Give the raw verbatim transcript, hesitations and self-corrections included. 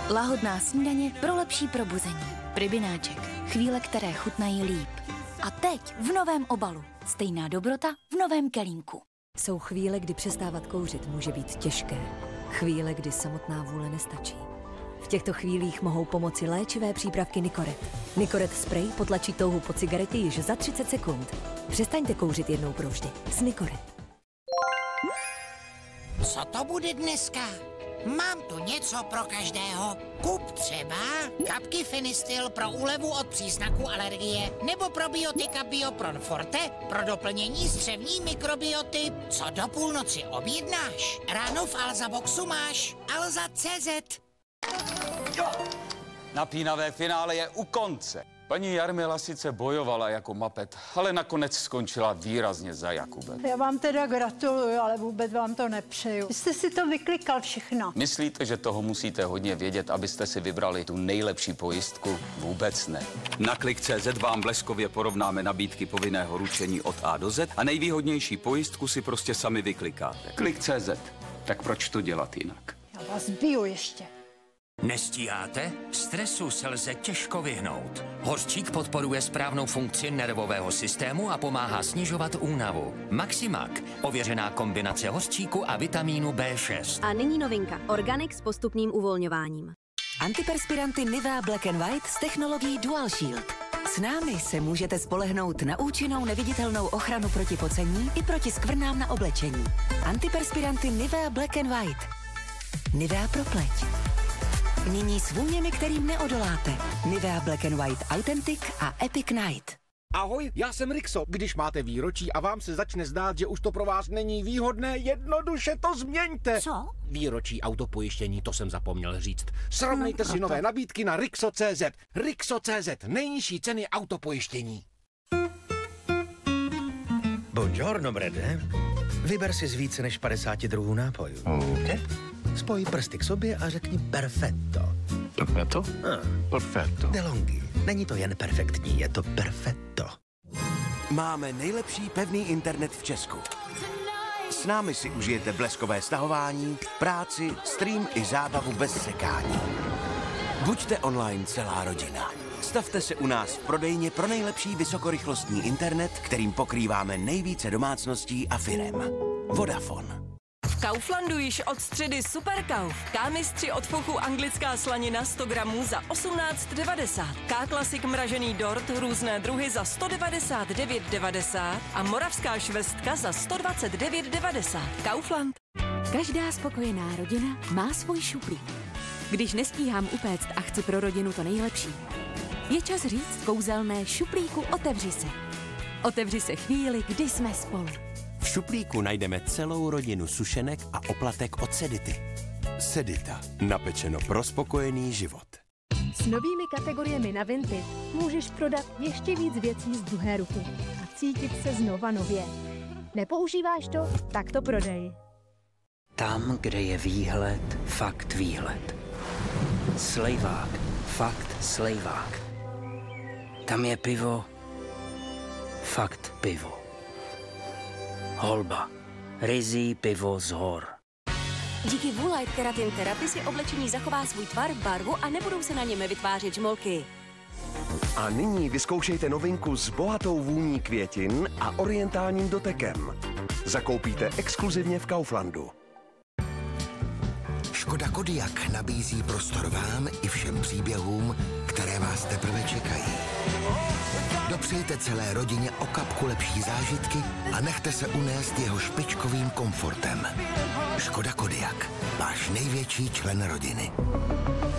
Lahodná snídaně pro lepší probuzení. Pribináček. Chvíle, které chutnají líp. A teď v novém obalu. Stejná dobrota v novém kelímku. Jsou chvíle, kdy přestávat kouřit může být těžké. Chvíle, kdy samotná vůle nestačí. V těchto chvílích mohou pomoci léčivé přípravky Nicoret. Nicoret spray potlačí touhu po cigaretě již za třicet sekund. Přestaňte kouřit jednou provždy s Nicoret. Co to bude dneska? Mám tu něco pro každého. Kup třeba kapky Fenistil pro úlevu od příznaků alergie nebo probiotika Biopron Forte pro doplnění střevní mikrobioty. Co do půlnoci objednáš? Ráno v Alza Boxu máš Alza tečka cé zet. Napínavé finále je u konce. Paní Jarmila sice bojovala jako mapet, ale nakonec skončila výrazně za Jakubem. Já vám teda gratuluju, ale vůbec vám to nepřeju. Vy jste si to vyklikal všechno. Myslíte, že toho musíte hodně vědět, abyste si vybrali tu nejlepší pojistku? Vůbec ne. Na klik tečka cé zet vám bleskově porovnáme nabídky povinného ručení od A do Z a nejvýhodnější pojistku si prostě sami vyklikáte. Klik tečka cé zet. Tak proč to dělat jinak? Já vás biju ještě. Nestíháte? Stresu se lze těžko vyhnout. Hořčík podporuje správnou funkci nervového systému a pomáhá snižovat únavu. Maximak, ověřená kombinace hořčíku a vitamínu bé šest. A nyní novinka. Organic s postupným uvolňováním. Antiperspiranty Nivea Black and White s technologií Dual Shield. S námi se můžete spolehnout na účinnou neviditelnou ochranu proti pocení i proti skvrnám na oblečení. Antiperspiranty Nivea Black and White. Nivea pro pleť. Nyní s vůněmi, kterým neodoláte. Nivea Black and White Authentic a Epic Night. Ahoj, já jsem Rixo. Když máte výročí a vám se začne zdát, že už to pro vás není výhodné, jednoduše to změňte. Co? Výročí autopojištění, to jsem zapomněl říct. Srovnejte no, si nové nabídky na Rixo tečka cé zet. Rixo tečka cé zet, nejnižší ceny autopojištění. Buongiorno, Brede. Vyber si z více než padesáti druhů nápojů. Okay. Spoj prsty k sobě a řekni perfetto. Perfetto? Ah. Perfetto. DeLonghi. Není to jen perfektní, je to perfetto. Máme nejlepší pevný internet v Česku. S námi si užijete bleskové stahování, práci, stream i zábavu bez sekání. Buďte online celá rodina. Stavte se u nás v prodejně pro nejlepší vysokorychlostní internet, kterým pokrýváme nejvíce domácností a firem. Vodafone. V Kauflandu již od středy Superkauf. K-mistři od fochu anglická slanina sto gramů za osmnáct devadesát. K-klasik mražený dort různé druhy za sto devadesát devět devadesát a moravská švestka za sto dvacet devět devadesát. Kaufland. Každá spokojená rodina má svůj šuplík. Když nestíhám upéct a chci pro rodinu to nejlepší, je čas říct kouzelné šuplíku otevři se. Otevři se chvíli, kdy jsme spolu. V šuplíku najdeme celou rodinu sušenek a oplatek od Sedity. Sedita. Napečeno pro spokojený život. S novými kategoriemi na Vinted můžeš prodat ještě víc věcí z druhé ruky a cítit se znova nově. Nepoužíváš to? Tak to prodej. Tam, kde je výhled, fakt výhled. Slejvák, fakt slejvák. Tam je pivo, fakt pivo. Holba, ryzí pivo z hor. Díky Woolite Keratin Therapy si oblečení zachová svůj tvar, barvu a nebudou se na něm vytvářet žmolky. A nyní vyzkoušejte novinku s bohatou vůní květin a orientálním dotekem. Zakoupíte exkluzivně v Kauflandu. Škoda Kodiaq nabízí prostor vám i všem příběhům, které vás teprve čekají. Dopřejte celé rodině o kapku lepší zážitky a nechte se unést jeho špičkovým komfortem. Škoda Kodiaq, váš největší člen rodiny.